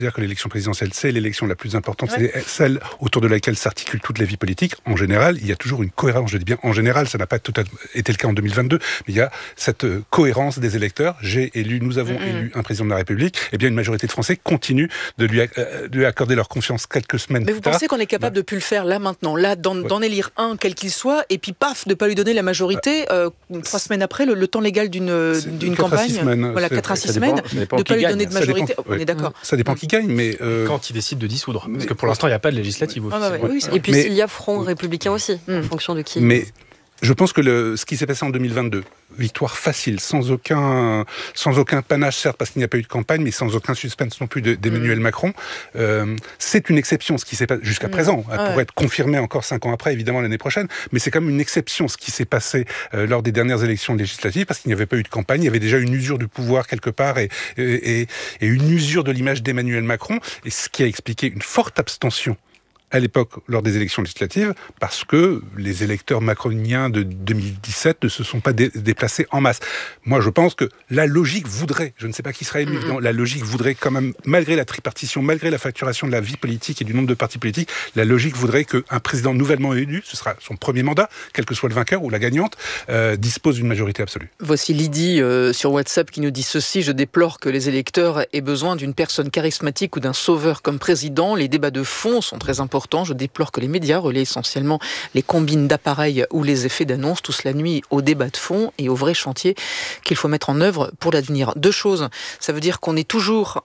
C'est-à-dire que l'élection présidentielle, c'est l'élection la plus importante, c'est celle autour de laquelle s'articule toute la vie politique. En général, il y a toujours une cohérence. Je dis bien en général, ça n'a pas tout été le cas en 2022, mais il y a cette cohérence des électeurs. Nous avons élu un président de la République. Eh bien, une majorité de Français continue de lui accorder leur confiance quelques semaines plus tard. Mais vous pensez qu'on est capable de plus le faire là maintenant, d'en élire un quel qu'il soit, et puis paf, de pas lui donner la majorité 3 semaines après, le temps légal d'une campagne, 4 à 6 semaines, de pas lui donner de majorité. On est d'accord. Ça dépend qui gagne, mais quand il décide de dissoudre, parce que pour l'instant il n'y a pas de législative. Et puis s'il y a Front républicain aussi, en fonction de qui. Mais je pense que ce qui s'est passé en 2022, victoire facile, sans aucun panache, certes, parce qu'il n'y a pas eu de campagne, mais sans aucun suspense non plus d'Emmanuel Macron, c'est une exception, ce qui s'est passé jusqu'à présent. Elle pourrait être confirmée encore 5 ans après, évidemment, l'année prochaine, mais c'est quand même une exception, ce qui s'est passé lors des dernières élections législatives, parce qu'il n'y avait pas eu de campagne, il y avait déjà une usure du pouvoir quelque part, et une usure de l'image d'Emmanuel Macron, et ce qui a expliqué une forte abstention à l'époque, lors des élections législatives, parce que les électeurs macroniens de 2017 ne se sont pas déplacés en masse. Moi, je pense que la logique voudrait, je ne sais pas qui sera élu, la logique voudrait quand même, malgré la tripartition, malgré la facturation de la vie politique et du nombre de partis politiques, la logique voudrait qu'un président nouvellement élu, ce sera son premier mandat, quel que soit le vainqueur ou la gagnante, dispose d'une majorité absolue. Voici Lydie sur WhatsApp qui nous dit ceci: je déplore que les électeurs aient besoin d'une personne charismatique ou d'un sauveur comme président. Les débats de fond sont très importants. Je déplore que les médias relaient essentiellement les combines d'appareils ou les effets d'annonce, tout cela nuit au débat de fond et au vrai chantier qu'il faut mettre en œuvre pour l'avenir. 2 choses, ça veut dire qu'on est toujours,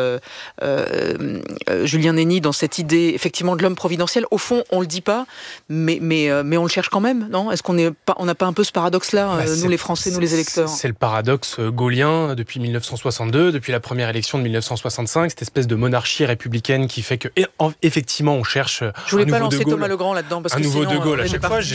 Julien Nény, dans cette idée effectivement de l'homme providentiel. Au fond, on le dit pas, mais on le cherche quand même, non ? Est-ce qu'on n'a pas un peu ce paradoxe-là, nous les Français, nous les électeurs ? C'est le paradoxe gaullien depuis 1962, depuis la première élection de 1965, cette espèce de monarchie républicaine qui fait que, effectivement, on cherche. Je voulais pas lancer Thomas Legrand là-dedans parce que nouveau sinon, De Gaulle à chaque fois.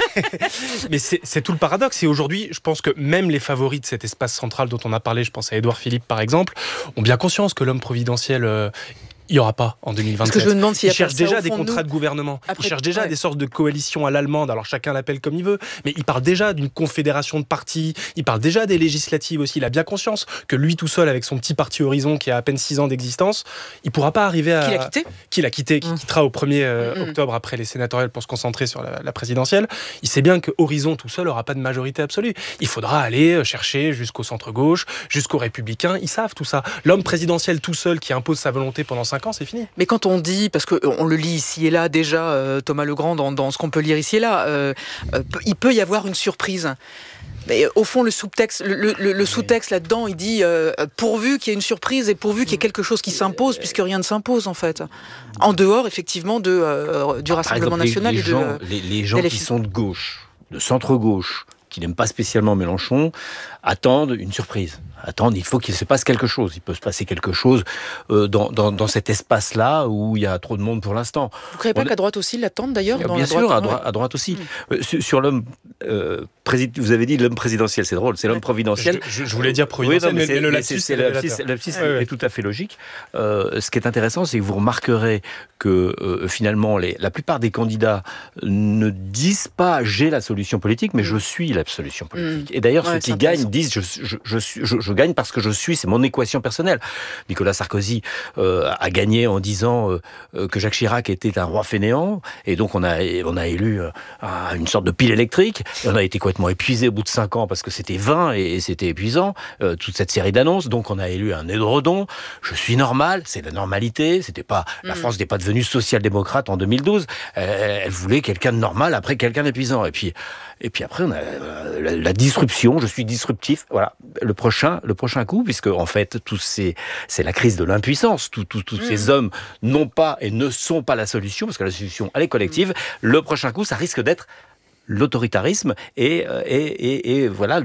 Mais c'est tout le paradoxe. Et aujourd'hui, je pense que même les favoris de cet espace central dont on a parlé, je pense à Édouard Philippe par exemple, ont bien conscience que l'homme providentiel. Il n'y aura pas en 2027. Parce que je me demande s'il y a ils cherchent déjà des contrats de gouvernement. Ils cherchent déjà des sortes de coalitions à l'allemande. Alors chacun l'appelle comme il veut. Mais il parle déjà d'une confédération de partis. Il parle déjà des législatives aussi. Il a bien conscience que lui tout seul, avec son petit parti Horizon qui a à peine 6 ans d'existence, il ne pourra pas arriver à... Qu'il a quitté, qui quittera au 1er octobre après les sénatoriales pour se concentrer sur la présidentielle. Il sait bien que Horizon tout seul n'aura pas de majorité absolue. Il faudra aller chercher jusqu'au centre-gauche, jusqu'aux Républicains. Ils savent tout ça. L'homme présidentiel tout seul qui impose sa volonté pendant 5 ans, c'est fini. Mais quand on dit, parce qu'on le lit ici et là déjà, Thomas Legrand, dans ce qu'on peut lire ici et là, il peut y avoir une surprise. Mais au fond, le sous-texte là-dedans, il dit pourvu qu'il y ait une surprise et pourvu qu'il y ait quelque chose qui s'impose, puisque rien ne s'impose en fait. En dehors, effectivement, du Rassemblement national les gens qui sont de gauche, de centre-gauche, qui n'aiment pas spécialement Mélenchon, attendent une surprise. Il faut qu'il se passe quelque chose. Il peut se passer quelque chose dans cet espace-là où il y a trop de monde pour l'instant. Vous ne croyez pas qu'à droite aussi l'attendent d'ailleurs Bien sûr, à droite aussi. Sur l'homme, vous avez dit l'homme présidentiel, c'est drôle, c'est l'homme providentiel. Je voulais dire providentiel, mais le lapsus est tout à fait logique. Ce qui est intéressant, c'est que vous remarquerez que finalement, la plupart des candidats ne disent pas « j'ai la solution politique », mais « je suis la solution politique ». Et d'ailleurs, ceux qui gagnent disent « je gagne parce que je suis, c'est mon équation personnelle ». Nicolas Sarkozy a gagné en disant que Jacques Chirac était un roi fainéant, et donc on a élu une sorte de pile électrique, et on a été complètement épuisé au bout de 5 ans parce que c'était vain et c'était épuisant, toute cette série d'annonces. Donc on a élu un édredon, je suis normal, c'est la normalité, la France n'était pas devenue social-démocrate en 2012, elle voulait quelqu'un de normal après quelqu'un d'épuisant. Et puis après, on a la disruption, je suis disruptif, voilà, le prochain coup, puisque en fait, c'est la crise de l'impuissance. Tous ces hommes n'ont pas et ne sont pas la solution, parce que la solution, elle est collective. Le prochain coup, ça risque d'être l'autoritarisme et voilà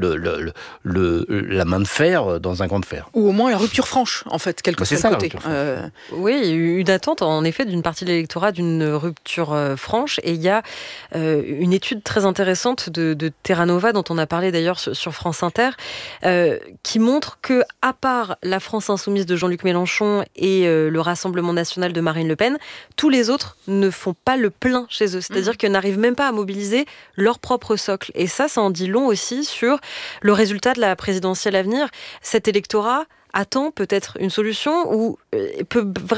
la main de fer dans un gant de fer. Ou au moins la rupture franche, en fait, quel que soit le côté. Oui, il y a eu une attente, en effet, d'une partie de l'électorat d'une rupture franche. Et il y a une étude très intéressante de Terra Nova, dont on a parlé d'ailleurs sur France Inter, qui montre que, à part la France insoumise de Jean-Luc Mélenchon et le Rassemblement national de Marine Le Pen, tous les autres ne font pas le plein chez eux. C'est-à-dire qu'ils n'arrivent même pas à mobiliser leur propre socle. Et ça en dit long aussi sur le résultat de la présidentielle à venir. Cet électorat attend peut-être une solution ou peut